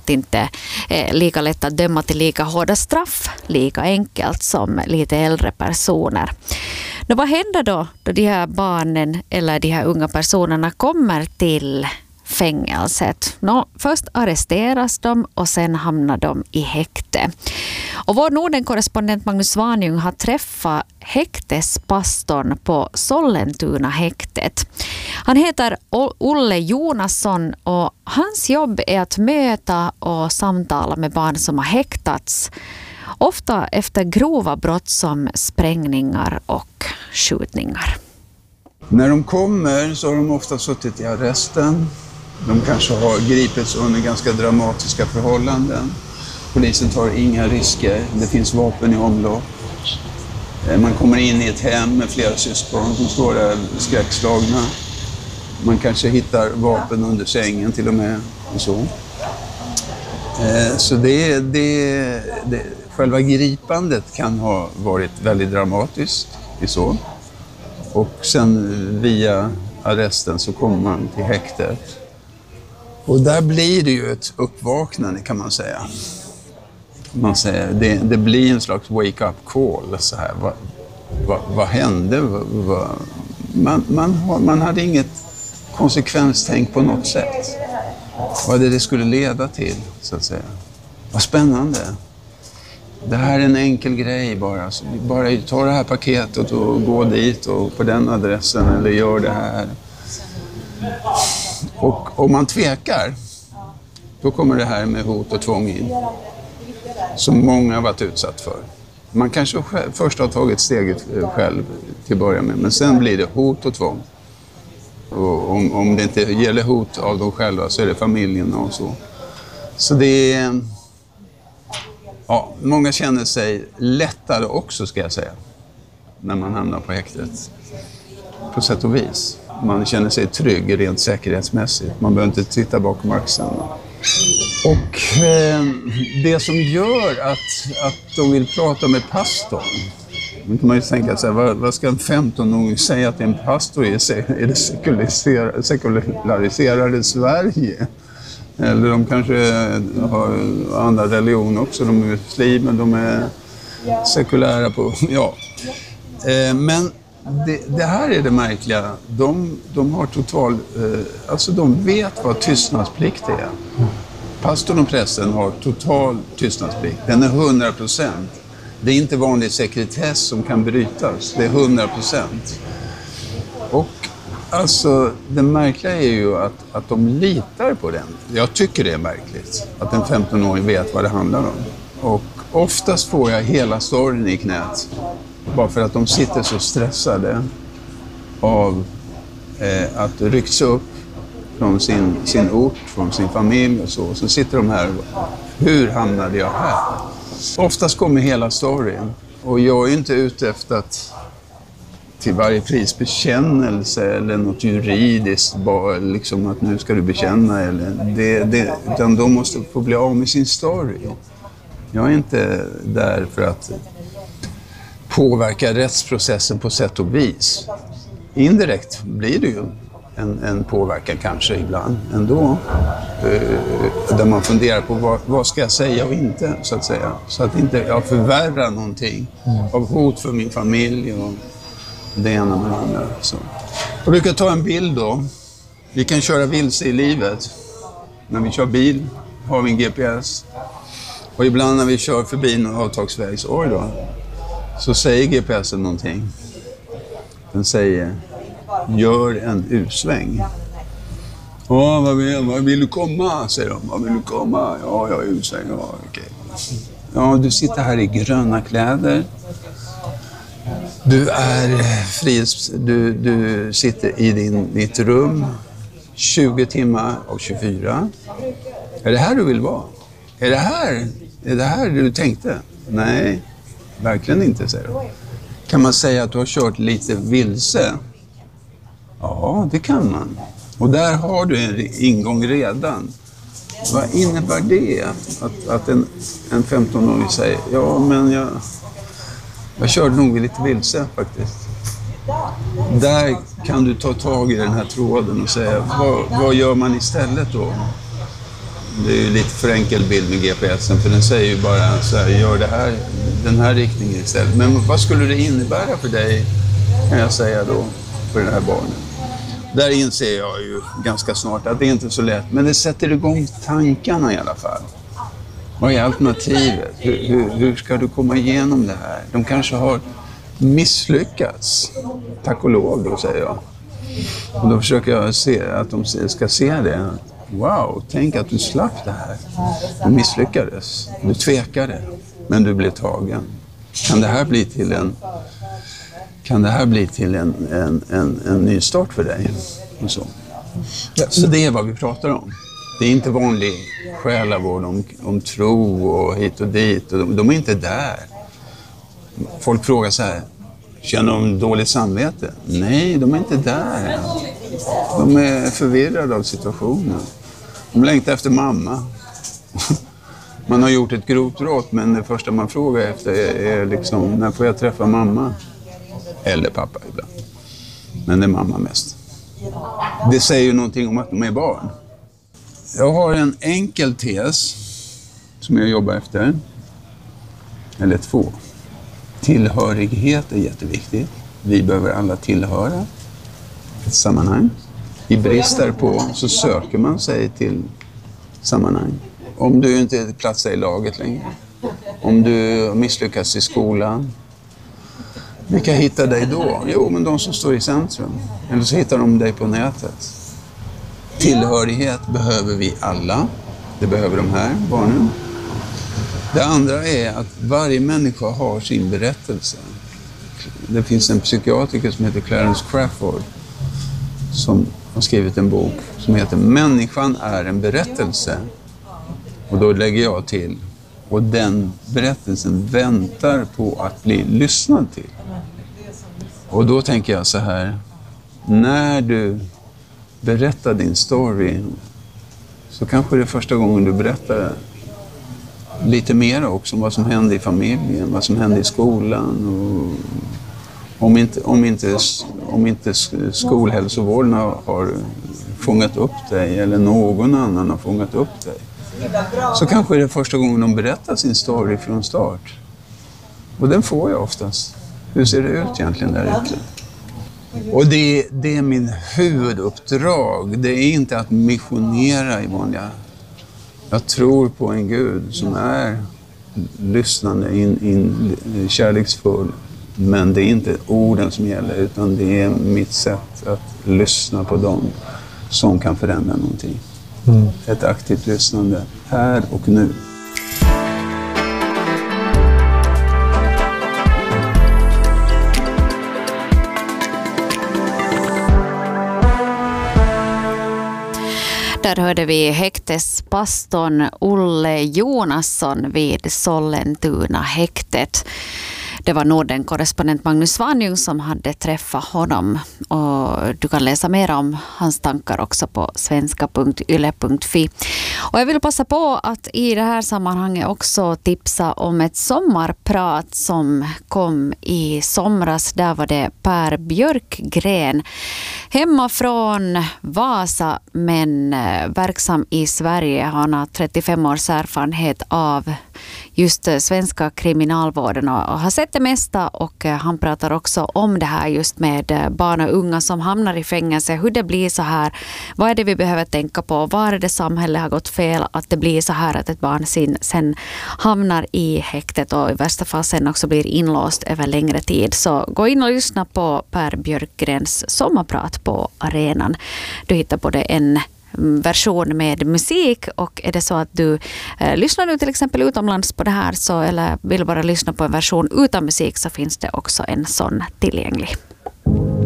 att inte lika lätt att döma till lika hårda straff lika enkelt som lite äldre personer. Vad händer då de här barnen eller de här unga personerna kommer till fängelset? Först arresteras de och sen hamnar de i häkte. Och vår Norden-korrespondent Magnus Svanjung har träffat häktespastorn på Sollentuna häktet. Han heter Olle Jonasson och hans jobb är att möta och samtala med barn som har häktats. Ofta efter grova brott som sprängningar och skjutningar. När de kommer så har de ofta suttit i arresten. De kanske har gripits under ganska dramatiska förhållanden. Polisen tar inga risker. Det finns vapen i omlopp. Man kommer in i ett hem med flera syskon som står där skräckslagna. Man kanske hittar vapen under sängen till och med. Och så. Så själva gripandet kan ha varit väldigt dramatiskt. Så. Och sen via arresten så kommer man till häktet. Och där blir det ju ett uppvaknande kan man säga. Det blir en slags wake-up call. Så här. Vad hände? Man hade inget konsekvenstänk på något sätt. Vad det skulle leda till, så att säga. Vad spännande. Det här är en enkel grej bara. Så bara ta det här paketet och gå dit och på den adressen eller gör det här. Och om man tvekar, då kommer det här med hot och tvång in. Som många har varit utsatt för. Man kanske först har tagit steget själv till att börja med. Men sen blir det hot och tvång. Och om det inte gäller hot av dem själva så är det familjen och så. Så det är... Ja, många känner sig lättare också ska jag säga. När man hamnar på häktet. På sätt och vis. Man känner sig trygg rent säkerhetsmässigt. Man behöver inte titta bakom axeln. Och det som gör att de vill prata med pastorn. Då kan man ju tänka sig, vad ska en 15-åring säga till en pastor i det sekulariserade Sverige? Eller de kanske har andra religioner också. De är muslimer, de är sekulära på... Ja. Men det här är det märkliga. De har total... Alltså de vet vad tystnadsplikt är. Pastorn och prästen har total tystnadsplikt. Den är 100%. Det är inte vanlig sekretess som kan brytas. Det är 100%. Och alltså det märkliga är ju att de litar på den. Jag tycker det är märkligt att en 15-åring vet vad det handlar om. Och oftast får jag hela storyn i knät. Bara för att de sitter så stressade av att rycks upp från sin ort, från sin familj och så. Så sitter de här, hur hamnade jag här? Oftast kommer hela storyn. Och jag är inte ute efter att till varje pris bekännelse eller något juridiskt, bara liksom att nu ska du bekänna. Eller utan de måste få bli av med sin story. Jag är inte där för att påverka rättsprocessen på sätt och vis. Indirekt blir det ju en påverkan kanske ibland ändå. Där man funderar på vad ska jag säga och inte, så att säga. Så att inte jag förvärrar någonting av hot för min familj och det ena med det andra. Så. Jag brukar ta en bild då. Vi kan köra vilse i livet. När vi kör bil har vi en GPS. Och ibland när vi kör förbi en avtagsväg så säger GPSen någonting. Den säger, gör en U-sväng. Ja, vad vill du komma? Säger de. Vad vill du komma? Ja, jag är U-sväng. Ja, okej. Ja, du sitter här i gröna kläder. Du är du sitter i ditt rum 20 timmar av 24. Är det här du vill vara? Är det här du tänkte? Nej, verkligen inte, säger de. Kan man säga att du har kört lite vilse? Ja, det kan man. Och där har du en ingång redan. Vad innebär det? Att en 15-åring säger, ja men jag körde nog lite vilse faktiskt. Där kan du ta tag i den här tråden och säga, vad gör man istället då? Det är ju lite för enkel bild med GPSen, för den säger ju bara så här, gör det här, den här riktningen istället. Men vad skulle det innebära för dig, kan jag säga då, för det här barnet? Där inser jag ju ganska snart att det är inte så lätt, men det sätter igång tankarna i alla fall. Vad är alternativet? Hur ska du komma igenom det här? De kanske har misslyckats, tack och lov då, säger jag. Och då försöker jag se att de ska se det. Wow, tänk att du slapp det här. Du misslyckades, du tvekade, men du blev tagen. Kan det här bli till en ny start för dig? Och så. Så det är vad vi pratar om. Det är inte vanlig själavård om tro och hit och dit. De är inte där. Folk frågar så här, känner de dåligt samvete? Nej, de är inte där. De är förvirrade av situationen. De längtar efter mamma. Man har gjort ett grovt brott, men det första man frågar efter är liksom, när får jag träffa mamma? Eller pappa ibland. Men det är mamma mest. Det säger ju någonting om att de är barn. Jag har en enkel tes som jag jobbar efter. Eller 2. Tillhörighet är jätteviktigt. Vi behöver alla tillhöra ett sammanhang. I brist därpå så söker man sig till sammanhang. Om du inte platsar i laget längre. Om du misslyckas i skolan. Vilka hittar dig då? Jo, men de som står i centrum. Eller så hittar de dig på nätet. Tillhörighet behöver vi alla. Det behöver de här barnen. Det andra är att varje människa har sin berättelse. Det finns en psykiatriker som heter Clarence Crawford som har skrivit en bok som heter Människan är en berättelse. Och då lägger jag till. Och den berättelsen väntar på att bli lyssnad till. Och då tänker jag så här. När du berättar din story så kanske det är första gången du berättar lite mer också om vad som hände i familjen, vad som hände i skolan. Och om inte skolhälsovården har fångat upp dig eller någon annan har fångat upp dig, så kanske det är första gången de berättar sin story från start. Och den får jag oftast. Hur ser det ut egentligen där ute? Och det är min huvuduppdrag. Det är inte att missionera i vanliga. Jag tror på en Gud som är lyssnande, kärleksfull. Men det är inte orden som gäller, utan det är mitt sätt att lyssna på dem som kan förändra någonting. Ett aktivt lyssnande här och nu. Där hörde vi häktespastorn Olle Jonasson vid Sollentuna häktet. Det var Norden-korrespondent Magnus Svanjung som hade träffat honom. Och du kan läsa mer om hans tankar också på svenska.yle.fi. Och jag vill passa på att i det här sammanhanget också tipsa om ett sommarprat som kom i somras. Där var det Per Björkgren, hemma från Vasa men verksam i Sverige. Han har 35 års erfarenhet av just svenska kriminalvården och har sett det mesta, och han pratar också om det här just med barn och unga som hamnar i fängelse, hur det blir så här, vad är det vi behöver tänka på, var är det samhället har gått fel att det blir så här att ett barn sen hamnar i häktet och i värsta fall sen också blir inlåst över längre tid. Så gå in och lyssna på Per Björkgrens sommarprat på arenan. Du hittar både en version med musik, och är det så att du lyssnar nu till exempel utomlands på det här eller vill bara lyssna på en version utan musik, så finns det också en sån tillgänglig.